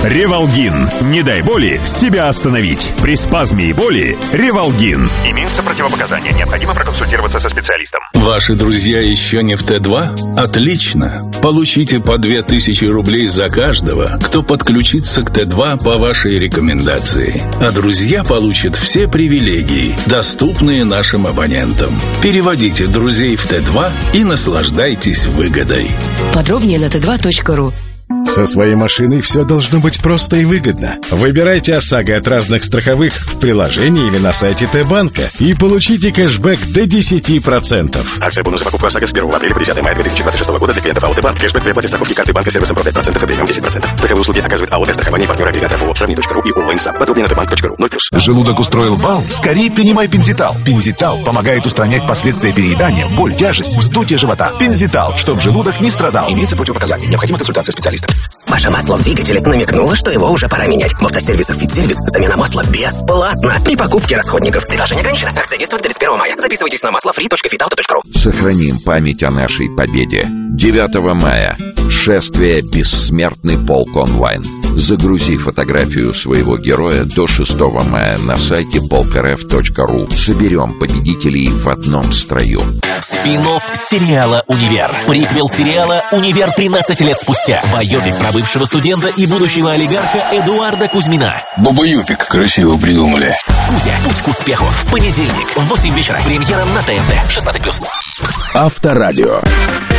Ревалгин. Не дай боли себя остановить. При спазме и боли Ревалгин. Имеются противопоказания. Необходимо проконсультироваться со специалистом. Ваши друзья еще не в Т2? Отлично. Получите по 2000 рублей за каждого, кто подключится к Т2 по вашей рекомендации. А друзья получат все привилегии, доступные нашим абонентам. Переводите друзей в Т2 и наслаждайтесь выгодой. Подробнее на t2.ru. Со своей машиной все должно быть просто и выгодно. Выбирайте ОСАГО от разных страховых в приложении или на сайте Т-банка и получите кэшбэк до 10%. Акция бонус за покупку ОСАГО с 1 апреля по 10 мая 2026 года для клиентов АО Т-банк. Кэшбэк при оплате страховки карты банка сервисом про 5% и премиум 10%. Страховые услуги оказывает АО «Страхование» партнера агрегатора ФО Сравни.ру и ООО Подробнее на tbank.ru. 0+. Желудок устроил бал? Скорее принимай Пензитал. Пензитал помогает устранять последствия переедания, боль, тяжесть, вздутие живота. Пензитал, чтобы желудок не страдал. Имеются противопоказания. Необходима консультация специалиста. Ваше масло в двигателе намекнуло, что его уже пора менять. В автосервисах «Фитсервис» замена масла бесплатна при покупке расходников. Предложение ограничено. Акция действует до 31 мая. Записывайтесь на maslofree.fitauto.ru. Сохраним память о нашей победе. 9 мая. Шествие «Бессмертный полк онлайн». Загрузи фотографию своего героя до 6 мая на сайте polkrf.ru. Соберем победителей в одном строю. Спин-офф сериала «Универ». Приквел сериала «Универ» 13 лет спустя. Байопик про бывшего студента и будущего олигарха Эдуарда Кузьмина. Бабаюпик красиво придумали. Кузя. Путь к успеху. В понедельник в 8 вечера. Премьера на ТНТ. 16+. Авторадио.